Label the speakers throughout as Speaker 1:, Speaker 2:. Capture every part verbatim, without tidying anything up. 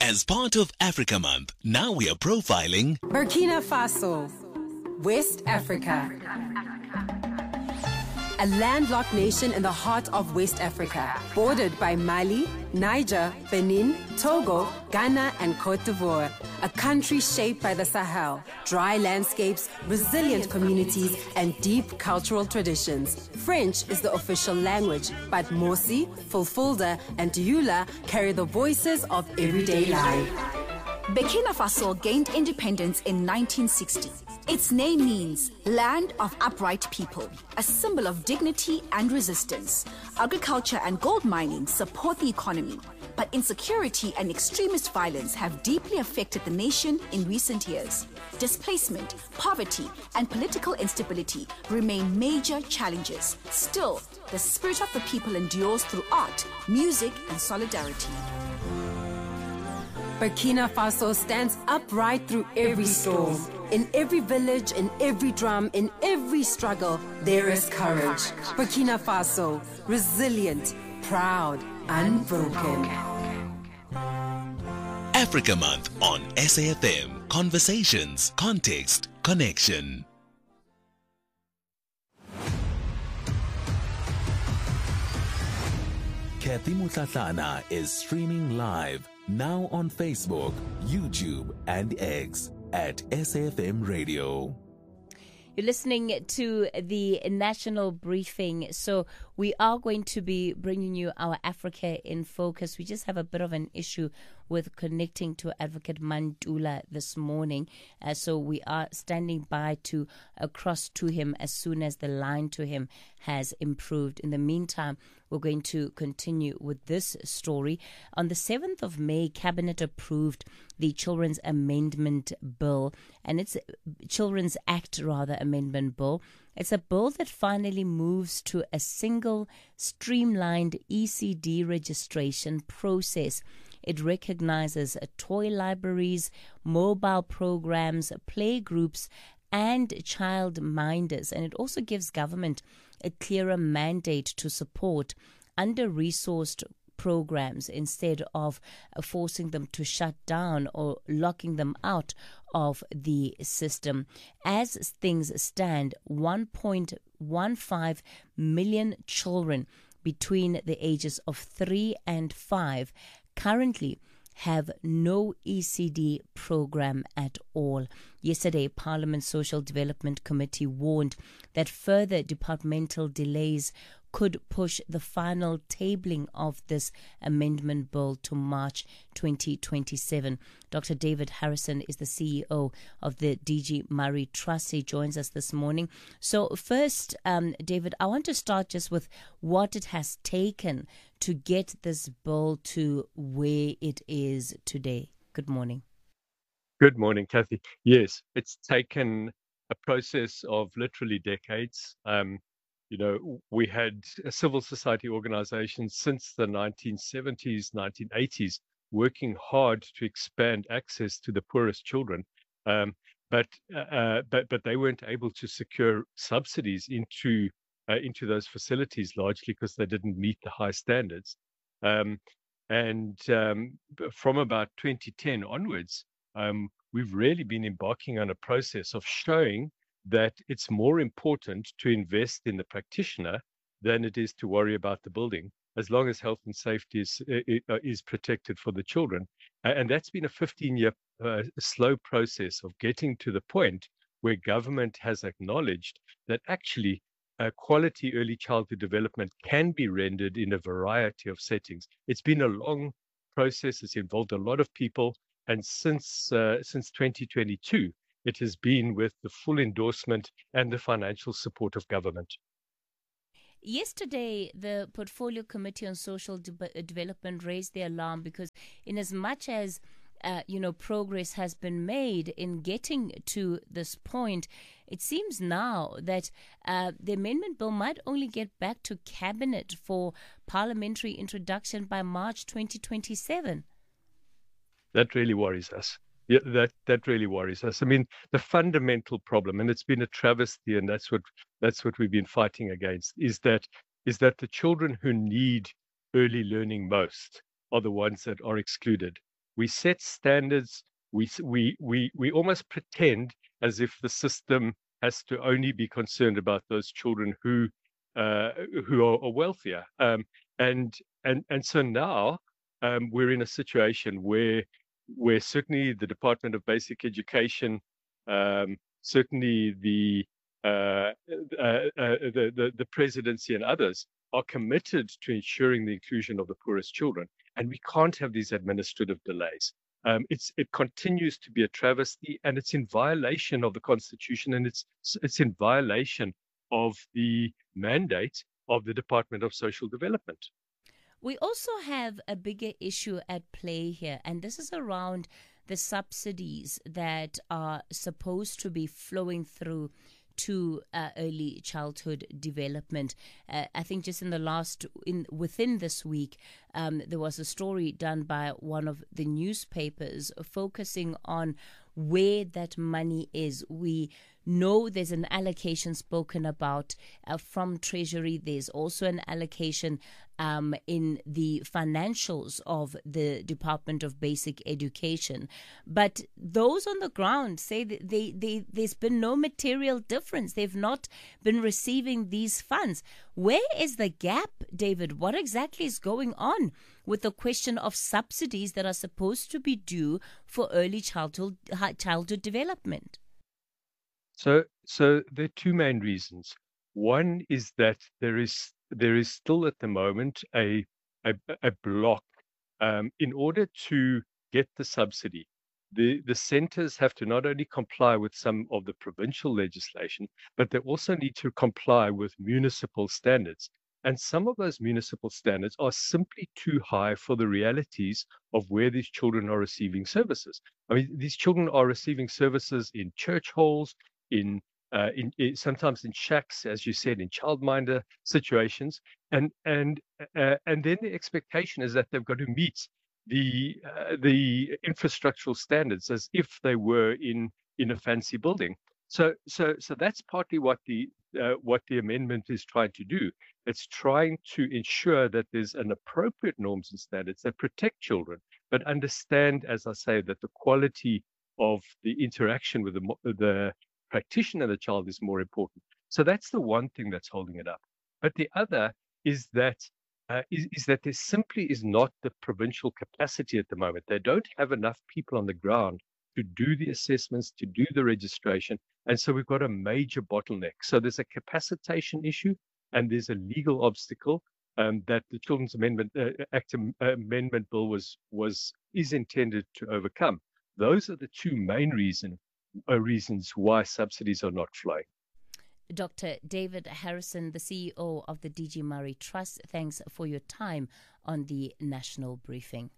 Speaker 1: As part of Africa Month, now we are profiling
Speaker 2: Burkina Faso, West Africa. A landlocked nation in the heart of West Africa, bordered by Mali, Niger, Benin, Togo, Ghana, and Cote d'Ivoire. A country shaped by the Sahel, dry landscapes, resilient communities, and deep cultural traditions. French is the official language, but Mosi, Fulfulde, and Dioula carry the voices of everyday life.
Speaker 3: Burkina Faso gained independence in nineteen sixty. Its name means Land of Upright People, a symbol of dignity and resistance. Agriculture and gold mining support the economy, but insecurity and extremist violence have deeply affected the nation in recent years. Displacement, poverty, and political instability remain major challenges. Still, the spirit of the people endures through art, music, and solidarity.
Speaker 2: Burkina Faso stands upright through every storm. In every village, in every drum, in every struggle, there is courage. Burkina Faso, resilient, proud, unbroken.
Speaker 1: Africa Month on S A F M. Conversations, context, connection. Kathy Mutlatlana is streaming live now on Facebook, YouTube, and X at S A F M Radio.
Speaker 4: You're listening to the National Briefing. So we are going to be bringing you our Africa in Focus. We just have a bit of an issue with connecting to Advocate Mantula this morning. Uh, so we are standing by to uh, cross to him as soon as the line to him has improved. In the meantime, we're going to continue with this story. On the seventh of May, Cabinet approved the Children's Amendment Bill, and it's Children's Act, rather, Amendment Bill. It's a bill that finally moves to a single, streamlined E C D registration process. It recognizes toy libraries, mobile programs, play groups, and child minders. And it also gives government a clearer mandate to support under-resourced programs instead of forcing them to shut down or locking them out of the system. As things stand, one point one five million children between the ages of three and five currently have no E C D program at all. Yesterday, Parliament's Social Development Committee warned that further departmental delays could push the final tabling of this amendment bill to March twenty twenty-seven. Doctor David Harrison is the C E O of the D G Murray Trust. He joins us this morning. So first, um, David, I want to start just with what it has taken to get this bill to where it is today. Good morning.
Speaker 5: Good morning, Kathy. Yes, it's taken a process of literally decades. Um, You know, we had civil society organizations since the nineteen seventies, nineteen eighties, working hard to expand access to the poorest children. Um, but, uh, but but they weren't able to secure subsidies into uh, into those facilities, largely because they didn't meet the high standards. Um, and um, from about twenty ten onwards, um, we've really been embarking on a process of showing that it's more important to invest in the practitioner than it is to worry about the building, as long as health and safety is is protected for the children. And that's been a fifteen-year uh, slow process of getting to the point where government has acknowledged that actually uh, quality early childhood development can be rendered in a variety of settings. It's been a long process. It's involved a lot of people. And since uh, since twenty twenty-two, it has been with the full endorsement and the financial support of government.
Speaker 4: Yesterday, the Portfolio Committee on Social De- Development raised the alarm because in as much as uh, you know, progress has been made in getting to this point, it seems now that uh, the amendment bill might only get back to Cabinet for parliamentary introduction by March twenty twenty-seven.
Speaker 5: That really worries us. Yeah, that that really worries us. I mean, the fundamental problem, and it's been a travesty, and that's what that's what we've been fighting against, is that is that the children who need early learning most are the ones that are excluded. we set standards. We we we we almost pretend as if the system has to only be concerned about those children who uh, who are, are wealthier. Um, and and and so now um, we're in a situation where where certainly the Department of Basic Education, um, certainly the uh, uh, uh, the, the the presidency and others are committed to ensuring the inclusion of the poorest children, and we can't have these administrative delays. Um, it's it continues to be a travesty, and it's in violation of the Constitution, and it's it's in violation of the mandate of the Department of Social Development.
Speaker 4: We also have a bigger issue at play here, and this is around the subsidies that are supposed to be flowing through to uh, early childhood development. Uh, I think just in the last, in within this week, um, there was a story done by one of the newspapers focusing on where that money is. We know there's an allocation spoken about uh, from Treasury. There's also an allocation um, in the financials of the Department of Basic Education. But those on the ground say that they, they, there's been no material difference. They've not been receiving these funds. Where is the gap, David? What exactly is going on with the question of subsidies that are supposed to be due for early childhood childhood development?
Speaker 5: So, so there are two main reasons. One is that there is there is still at the moment a a, a block um, in order to get the subsidy. The the centres have to not only comply with some of the provincial legislation, but they also need to comply with municipal standards. And some of those municipal standards are simply too high for the realities of where these children are receiving services. I mean, these children are receiving services in church halls, in, uh, in, in sometimes in shacks, as you said, in childminder situations, and and uh, and then the expectation is that they've got to meet the uh, the infrastructural standards as if they were in in a fancy building. So so so that's partly what the uh, what the amendment is trying to do. It's trying to ensure that there's an appropriate norms and standards that protect children, but understand, as I say, that the quality of the interaction with the the practitioner and the child is more important. So that's the one thing that's holding it up. But the other is that uh, is, is that there simply is not the provincial capacity at the moment. They don't have enough people on the ground to do the assessments, to do the registration. And so we've got a major bottleneck. So there's a capacitation issue and there's a legal obstacle um, that the Children's Amendment uh, Act uh, Amendment Bill was was is intended to overcome. Those are the two main reason, uh, reasons why subsidies are not flowing.
Speaker 4: Doctor David Harrison, the C E O of the D G Murray Trust, thanks for your time on the National Briefing.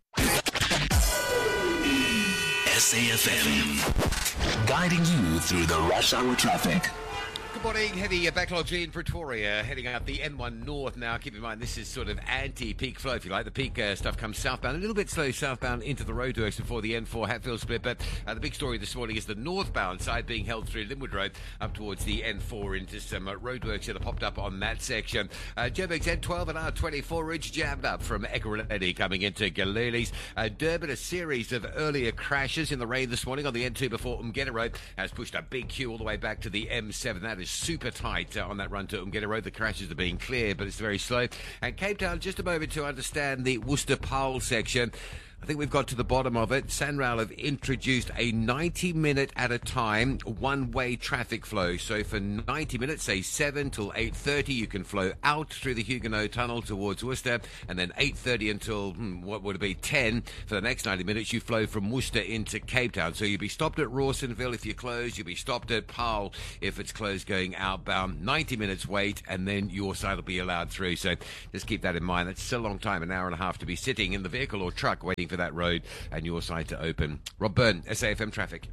Speaker 1: S A F M, guiding you through the rush hour traffic.
Speaker 6: Good morning. Heavy backlogs in Pretoria, heading out the N one North now. Keep in mind, this is sort of anti-peak flow, if you like. The peak uh, stuff comes southbound, a little bit slow southbound into the roadworks before the N four Hatfield split. But uh, the big story this morning is the northbound side being held through Linwood Road up towards the N four into some uh, roadworks that have popped up on that section. Uh, Joburg's N twelve and R twenty-four Ridge jammed up from Ekurhuleni coming into Galilees. Uh, Durban, a series of earlier crashes in the rain this morning on the N two before Umgeta Road has pushed a big queue all the way back to the M seven. That is super tight uh, on that run to Umgeta Road. The crashes are being cleared, but it's very slow. And Cape Town, just a moment to understand the Worcester-Powell section. I think we've got to the bottom of it. SANRAL have introduced a ninety minute at a time one-way traffic flow. So for ninety minutes, say seven till eight thirty, you can flow out through the Huguenot Tunnel towards Worcester, and then eight thirty until, hmm, what would it be, ten for the next ninety minutes, you flow from Worcester into Cape Town. So you'll be stopped at Rawsonville if you're closed. You'll be stopped at Powell if it's closed going outbound. ninety minutes wait, and then your side will be allowed through. So just keep that in mind. That's still a long time, an hour and a half to be sitting in the vehicle or truck waiting for that road and your side to open. Rob Byrne, S A F M Traffic.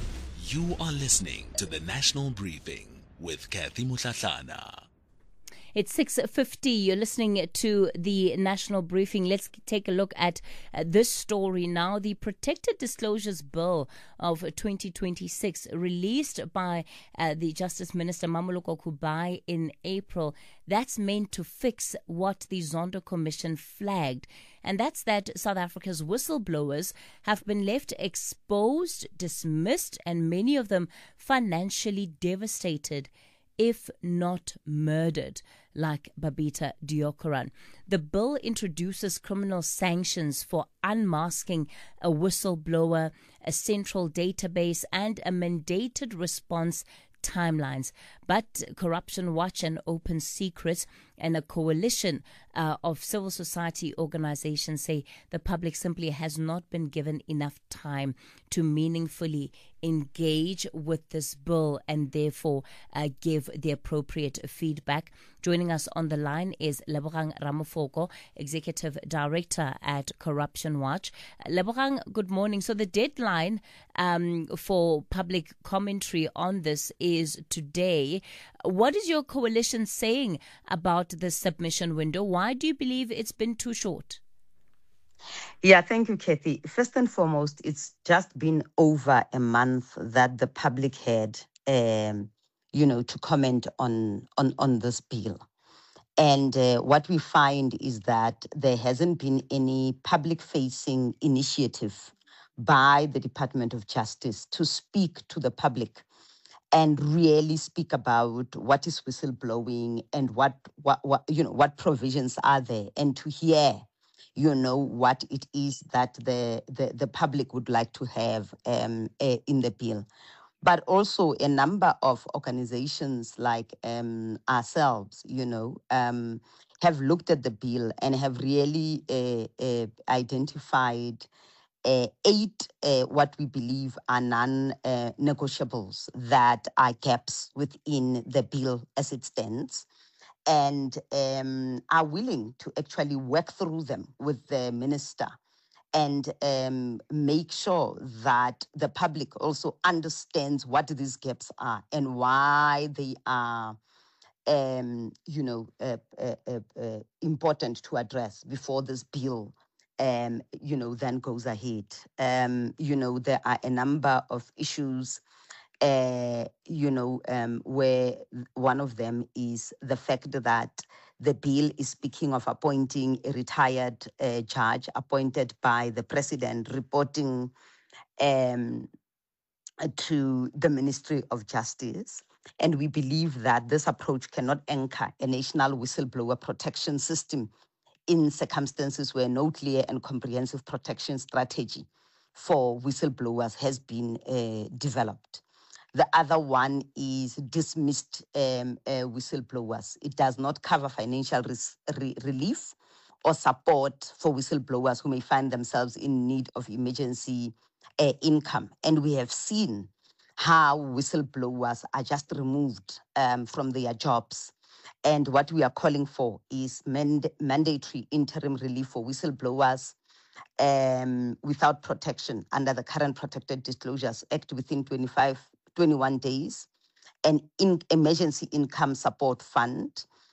Speaker 1: You are listening to the National Briefing with Kathy Mutlatlana.
Speaker 4: It's six fifty. You're listening to the National Briefing. Let's take a look at uh, this story now. The Protected Disclosures Bill of twenty twenty-six, released by uh, the Justice Minister Mamoloko Kubai in April, that's meant to fix what the Zondo Commission flagged. And that's that South Africa's whistleblowers have been left exposed, dismissed, and many of them financially devastated, if not murdered, like Babita Deokaran. The bill introduces criminal sanctions for unmasking a whistleblower, a central database, and a mandated response timelines. But Corruption Watch and Open Secrets and a coalition uh, of civil society organizations say the public simply has not been given enough time to meaningfully engage with this bill and therefore uh, give the appropriate feedback. Joining us on the line is Lebogang Ramofoko, Executive Director at Corruption Watch. Lebogang, good morning. So the deadline um, for public commentary on this is today. What is your coalition saying about the submission window? Why do you believe it's been too short?
Speaker 7: Yeah, thank you, Kathy. First and foremost, it's just been over a month that the public had, um, you know, to comment on on, on this bill. And uh, what we find is that there hasn't been any public-facing initiative by the Department of Justice to speak to the public and really speak about what is whistleblowing and what, what, what, you know, what provisions are there, and to hear, you know, what it is that the, the, the public would like to have um, uh, in the bill. But also a number of organizations like um, ourselves, you know, um, have looked at the bill and have really uh, uh, identified Uh, eight uh, what we believe are non-negotiables uh, that are gaps within the bill as it stands, and um, are willing to actually work through them with the minister and um, make sure that the public also understands what these gaps are and why they are um, you know, uh, uh, uh, uh, important to address before this bill Um, you know, then goes ahead. Um, you know, there are a number of issues, uh, you know, um, where one of them is the fact that the bill is speaking of appointing a retired uh, judge appointed by the president, reporting um, to the Ministry of Justice. And we believe that this approach cannot anchor a national whistleblower protection system in circumstances where no clear and comprehensive protection strategy for whistleblowers has been uh, developed. The other one is dismissed um, uh, whistleblowers. It does not cover financial res- re- relief or support for whistleblowers who may find themselves in need of emergency uh, income. And we have seen how whistleblowers are just removed um, from their jobs. And what we are calling for is mand- mandatory interim relief for whistleblowers um, without protection under the current Protected Disclosures Act within twenty-five, twenty-one days, an in- emergency income support fund.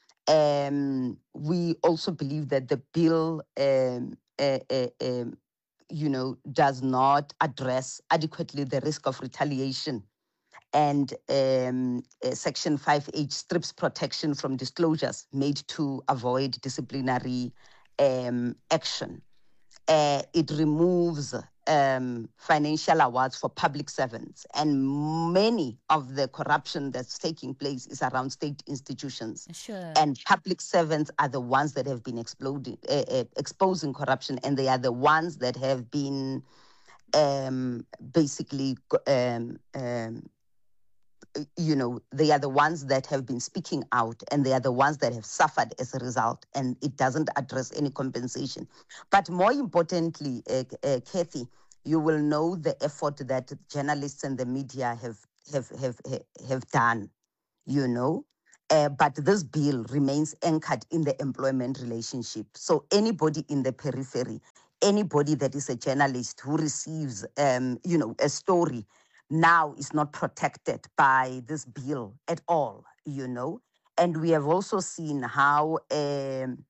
Speaker 7: Um, we also believe that the bill, um, uh, uh, um, you know, does not address adequately the risk of retaliation. And um, uh, Section five H strips protection from disclosures made to avoid disciplinary um, action. Uh, it removes um, financial awards for public servants, and many of the corruption that's taking place is around state institutions.
Speaker 4: Sure.
Speaker 7: And public servants are the ones that have been exploding, uh, uh, exposing corruption, and they are the ones that have been um, basically um, um, you know, they are the ones that have been speaking out, and they are the ones that have suffered as a result, and it doesn't address any compensation. But more importantly, uh, uh, Kathy, you will know the effort that journalists and the media have have have have done, you know. Uh, but this bill remains anchored in the employment relationship. So anybody in the periphery, anybody that is a journalist who receives, um, you know, a story now is not protected by this bill at all, you know. And we have also seen how um,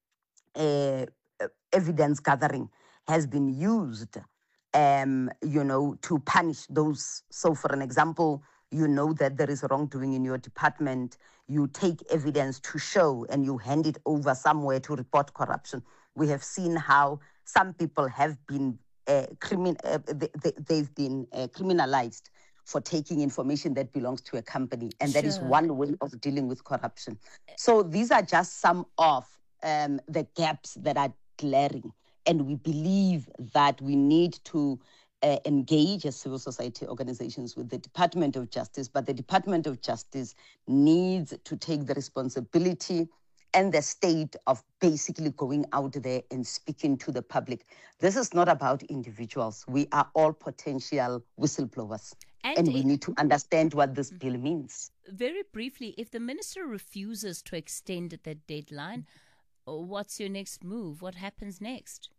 Speaker 7: uh, evidence gathering has been used, um, you know, to punish those. So, for an example, you know that there is wrongdoing in your department, you take evidence to show and you hand it over somewhere to report corruption. We have seen how some people have been uh, crimin- uh, they, they, they've been uh, criminalized for taking information that belongs to a company. And that is
Speaker 4: Sure.
Speaker 7: one way of dealing with corruption. So these are just some of um, the gaps that are glaring. And we believe that we need to uh, engage as civil society organizations with the Department of Justice, but the Department of Justice needs to take the responsibility and the state of basically going out there and speaking to the public. This is not about individuals. We are all potential whistleblowers. And, and we need to understand what this bill means.
Speaker 4: Very briefly, if the minister refuses to extend the deadline, what's your next move? What happens next?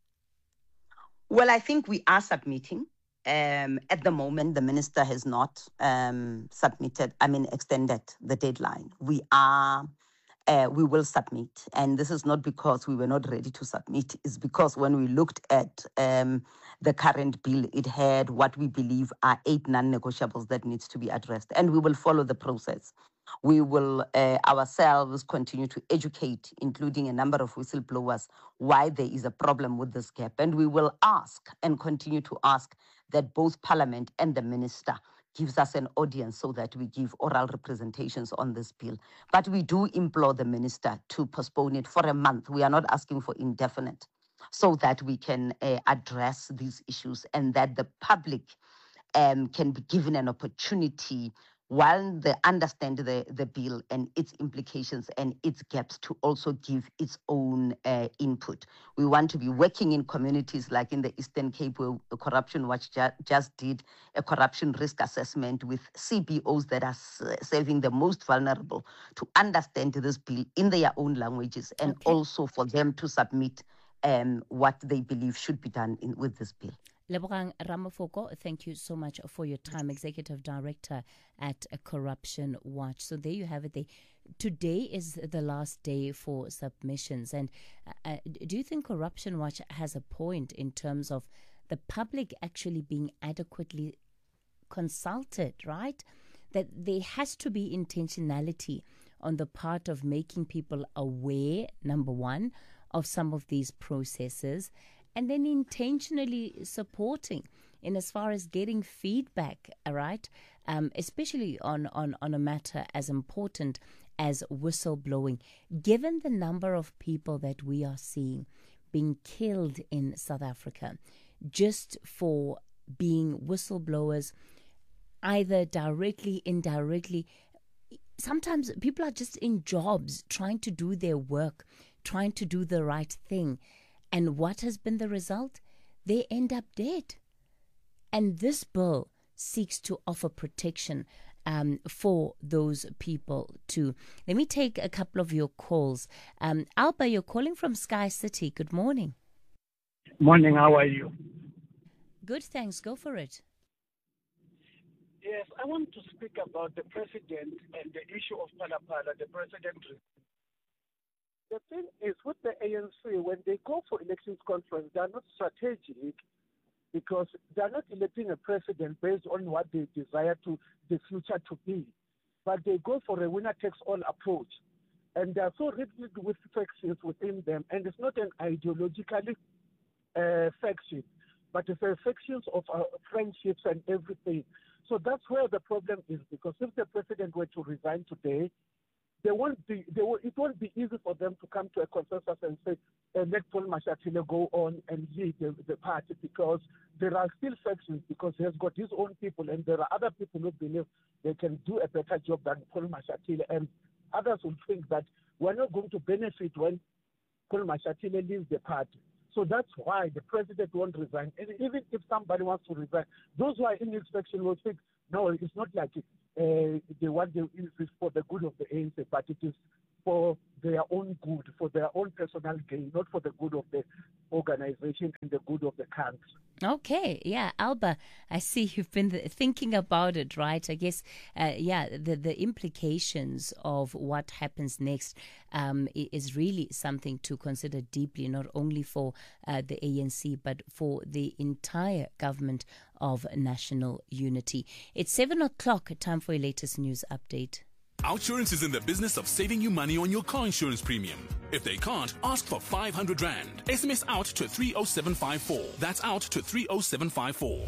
Speaker 7: Well, I think we are submitting. Um, at the moment, the minister has not um, submitted, I mean, extended the deadline. We are, uh, we will submit. And this is not because we were not ready to submit. It's because when we looked at um, the current bill, it had what we believe are eight non-negotiables that needs to be addressed. And we will follow the process. We will uh, ourselves continue to educate, including a number of whistleblowers, why there is a problem with this gap. And we will ask and continue to ask that both Parliament and the Minister gives us an audience so that we give oral representations on this bill. But we do implore the Minister to postpone it for a month. We are not asking for indefinite, so that we can uh, address these issues and that the public um, can be given an opportunity while they understand the, the bill and its implications and its gaps to also give its own uh, input. We want to be working in communities like in the Eastern Cape, where the Corruption Watch ju- just did a corruption risk assessment with C B Os that are s- serving the most vulnerable to understand this bill in their own languages and
Speaker 4: Okay.
Speaker 7: also for them to submit um, what they believe should be done in, with this bill.
Speaker 4: Lebogang Ramafoko, thank you so much for your time, Executive Director at Corruption Watch. So there you have it. There. Today is the last day for submissions. And uh, do you think Corruption Watch has a point in terms of the public actually being adequately consulted, right? That there has to be intentionality on the part of making people aware, number one, of some of these processes, and then intentionally supporting in as far as getting feedback, all right, um, especially on, on, on a matter as important as whistleblowing. Given the number of people that we are seeing being killed in South Africa just for being whistleblowers, either directly, indirectly, sometimes people are just in jobs trying to do their work, trying to do the right thing. And what has been the result? They end up dead. And this bill seeks to offer protection um, for those people too. Let me take a couple of your calls. Um, Alba, you're calling from Sky City. Good morning.
Speaker 8: Morning, how are you?
Speaker 4: Good, thanks. Go for it.
Speaker 8: Yes, I want to speak about the president and the issue of Palapala, the president. The thing is, with the A N C, when they go for elections conference, they are not strategic because they are not electing a president based on what they desire to the future to be, but they go for a winner-takes-all approach. And they are so riddled with factions within them, and it's not an ideologically uh, faction, but it's a factions of uh, friendships and everything. So that's where the problem is, because if the president were to resign today, They won't be. They will, it won't be easy for them to come to a consensus and say, uh, "Let Paul Mashatile go on and lead the, the party," because there are still factions. Because he has got his own people, and there are other people who believe they can do a better job than Paul Mashatile, and others will think that we're not going to benefit when Paul Mashatile leaves the party. So that's why the president won't resign. And even if somebody wants to resign, those who are in his faction will think, no, it's not like it. Uh, they want the, it's for the good of the A N C, but it is for their own good, for their own personal gain, not for the good of the organization. organization and the good of the country.
Speaker 4: Okay, yeah, Alba, I see you've been th- thinking about it, right? I guess, uh, yeah, the, the implications of what happens next um, is really something to consider deeply, not only for uh, the A N C, but for the entire government of national unity. It's seven o'clock, time for your latest news update.
Speaker 9: Outsurance is in the business of saving you money on your car insurance premium. If they can't, ask for five hundred rand. S M S out to three oh seven five four. That's out to three oh seven five four.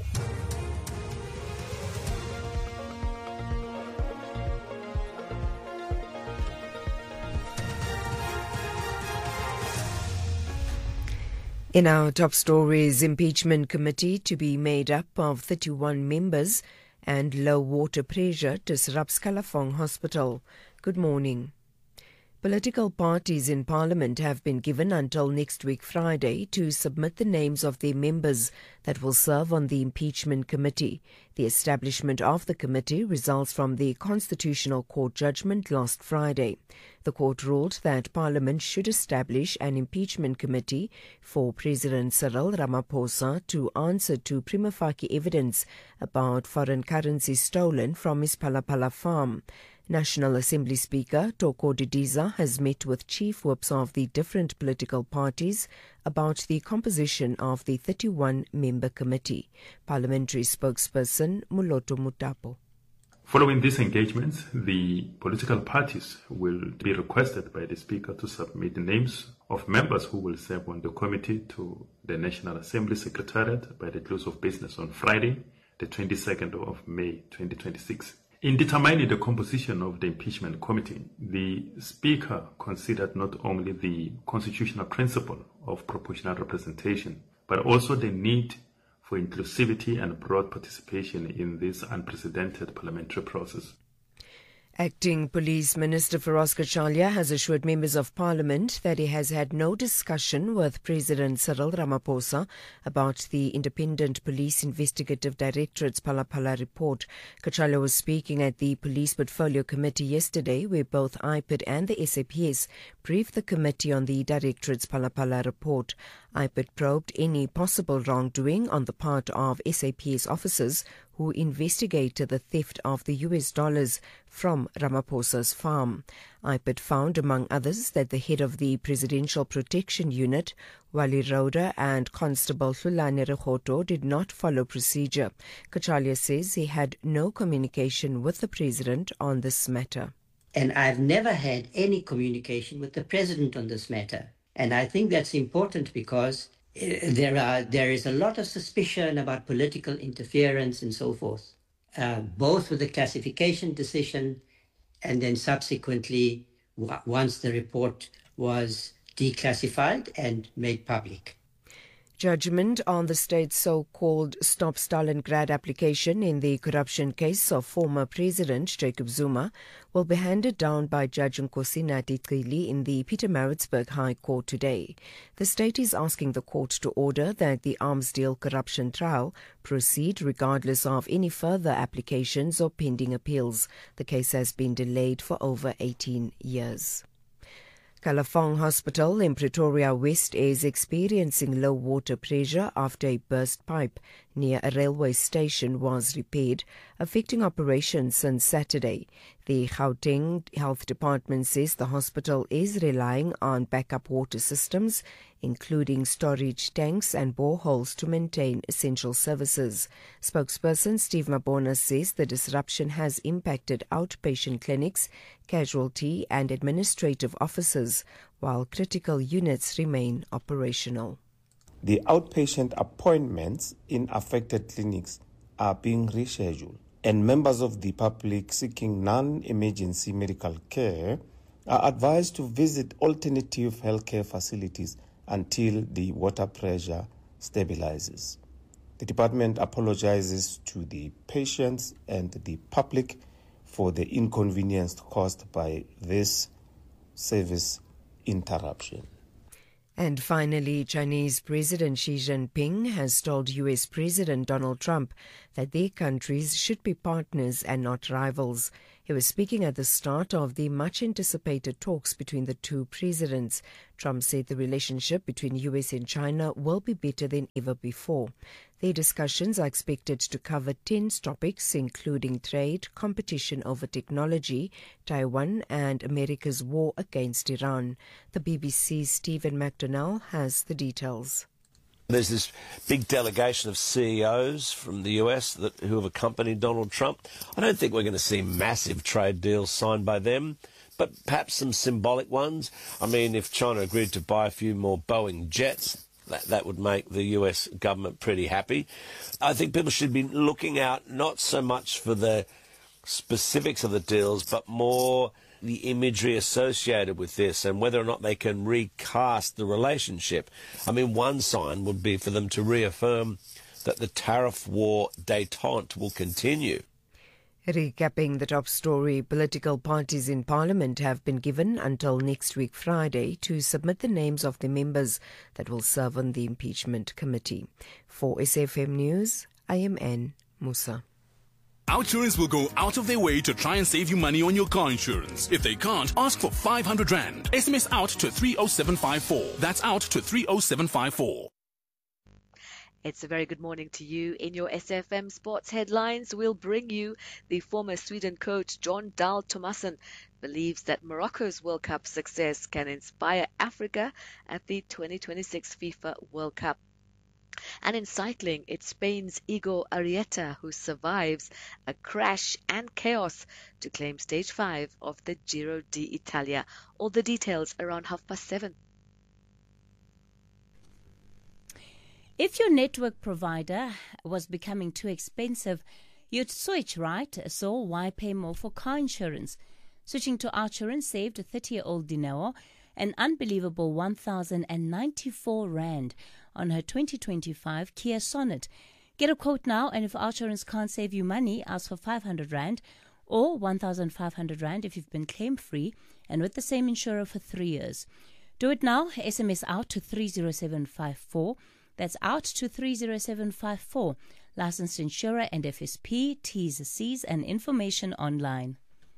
Speaker 10: In our top stories, impeachment committee to be made up of thirty-one members and low water pressure disrupts Kalafong Hospital. Good morning. Political parties in Parliament have been given until next week Friday to submit the names of their members that will serve on the impeachment committee. The establishment of the committee results from the Constitutional Court judgment last Friday. The court ruled that Parliament should establish an impeachment committee for President Cyril Ramaphosa to answer to prima facie evidence about foreign currency stolen from his Palapala farm. National Assembly Speaker Toko Didiza has met with chief whips of the different political parties about the composition of the thirty-one member committee. Parliamentary spokesperson Muloto Mutapo.
Speaker 11: Following these engagements, the political parties will be requested by the Speaker to submit the names of members who will serve on the committee to the National Assembly Secretariat by the close of business on Friday, the twenty-second of May twenty twenty-six. In determining the composition of the impeachment committee, the Speaker considered not only the constitutional principle of proportional representation, but also the need for inclusivity and broad participation in this unprecedented parliamentary process.
Speaker 10: Acting Police Minister Feroz Kachalia has assured members of Parliament that he has had no discussion with President Cyril Ramaphosa about the Independent Police Investigative Directorate's Palapala report. Kachalia was speaking at the Police Portfolio Committee yesterday, where both I P I D and the S A P S briefed the committee on the Directorate's Palapala report. I P I D probed any possible wrongdoing on the part of S A P S officers who investigated the theft of the U S dollars from Ramaphosa's farm. I P I D found, among others, that the head of the Presidential Protection Unit, Wali Rhoda, and Constable Hlulane Rekhoto did not follow procedure. Kachalia says he had no communication with the President on this matter.
Speaker 12: And I've never had any communication with the President on this matter. And I think that's important because there are there is a lot of suspicion about political interference and so forth, uh, both with the classification decision and then subsequently w- once the report was declassified and made public.
Speaker 10: Judgment on the state's so-called Stop Stalingrad application in the corruption case of former President Jacob Zuma will be handed down by Judge Nkosi Nati-Cili in the Pietermaritzburg High Court today. The state is asking the court to order that the arms deal corruption trial proceed regardless of any further applications or pending appeals. The case has been delayed for over eighteen years. Kalafong Hospital in Pretoria West is experiencing low water pressure after a burst pipe near a railway station was repaired, affecting operations since Saturday. The Gauteng Health Department says the hospital is relying on backup water systems, including storage tanks and boreholes to maintain essential services. Spokesperson Steve Mabona says the disruption has impacted outpatient clinics, casualty and administrative offices, while critical units remain operational.
Speaker 13: The outpatient appointments in affected clinics are being rescheduled, and members of the public seeking non-emergency medical care are advised to visit alternative healthcare facilities until the water pressure stabilizes. The department apologizes to the patients and the public for the inconvenience caused by this service interruption.
Speaker 10: And finally, Chinese President Xi Jinping has told U S President Donald Trump that their countries should be partners and not rivals. He was speaking at the start of the much-anticipated talks between the two presidents. Trump said the relationship between U S and China will be better than ever before. Their discussions are expected to cover ten topics, including trade, competition over technology, Taiwan, and America's war against Iran. The B B C's Stephen McDonnell has the details.
Speaker 14: There's this big delegation of C E Os from the U S that, who have accompanied Donald Trump. I don't think we're going to see massive trade deals signed by them, but perhaps some symbolic ones. I mean, if China agreed to buy a few more Boeing jets, that, that would make the U S government pretty happy. I think people should be looking out not so much for the specifics of the deals, but more the imagery associated with this and whether or not they can recast the relationship. I mean, one sign would be for them to reaffirm that the tariff war détente will continue.
Speaker 10: Recapping the top story, political parties in Parliament have been given until next week Friday to submit the names of the members that will serve on the impeachment committee. For S F M News, I am Anne Musa.
Speaker 9: Outsurance will go out of their way to try and save you money on your car insurance. If they can't, ask for five hundred rand. S M S out to three oh seven five four. That's out to three oh seven five four.
Speaker 15: It's a very good morning to you. In your S F M Sports headlines, we'll bring you the former Sweden coach John Dahl Tomasson believes that Morocco's World Cup success can inspire Africa at the twenty twenty-six FIFA World Cup. And in cycling, it's Spain's Igor Arrieta who survives a crash and chaos to claim stage five of the Giro d'Italia. All the details around half past seven.
Speaker 4: If your network provider was becoming too expensive, you'd switch, right? So why pay more for car insurance? Switching to Outsurance saved a thirty-year-old Dineo an unbelievable one thousand ninety-four rand on her twenty twenty-five Kia Sonet. Get a quote now, and if Outsurance can't save you money, ask for five hundred rand or one thousand five hundred rand if you've been claim-free and with the same insurer for three years. Do it now. S M S out to three oh seven five four. That's out to three oh seven five four. Licensed insurer and F S P, T's, C's, and information online.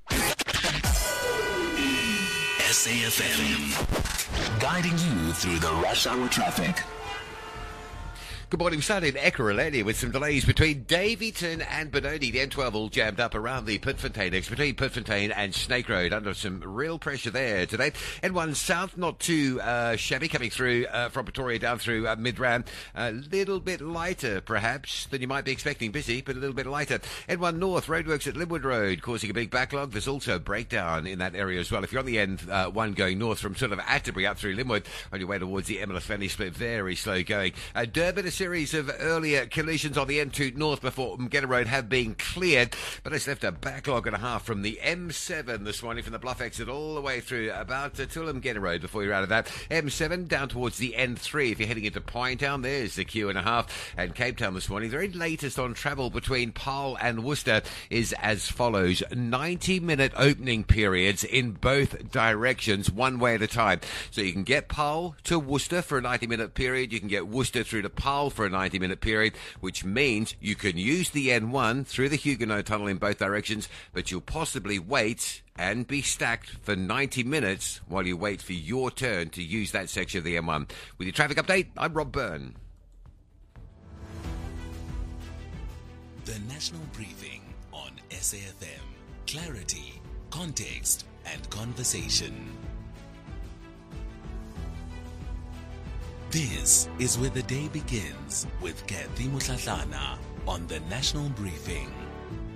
Speaker 1: S A F M, guiding you through the rush hour traffic.
Speaker 6: Good morning. We started in Ekurhuleni with some delays between Davyton and Benoni. The N twelve all jammed up around the Pitfontein exit between Pitfontein and Snake Road. Under some real pressure there today. N one South, not too uh, shabby, coming through uh, from Pretoria down through uh, Midrand. A little bit lighter, perhaps, than you might be expecting. Busy, but a little bit lighter. N one North, roadworks at Linwood Road, causing a big backlog. There's also a breakdown in that area as well. If you're on the N one going north from sort of Atterbury up through Linwood, on your way towards the Emilifeni split, very slow going. Uh, Durban, a series of earlier collisions on the N two North before Mgeta Road have been cleared, but it's left a backlog and a half from the M seven this morning, from the Bluff exit all the way through about uh, Tulum Mgeta Road before you're out of that. M seven down towards the N three. If you're heading into Pine Town, there's the queue and a half. And Cape Town this morning, the very latest on travel between Paarl and Worcester is as follows. ninety minute opening periods in both directions, one way at a time. So you can get Paarl to Worcester for a ninety minute period. You can get Worcester through to Paarl for a ninety minute period, which means you can use the N one through the Huguenot Tunnel in both directions, but you'll possibly wait and be stacked for ninety minutes while you wait for your turn to use that section of the M one. With your traffic update, I'm Rob Byrne.
Speaker 1: The National Briefing on S A F M. Clarity, context, and conversation. This is where the day begins with Kathy Mutlatlana on the National Briefing.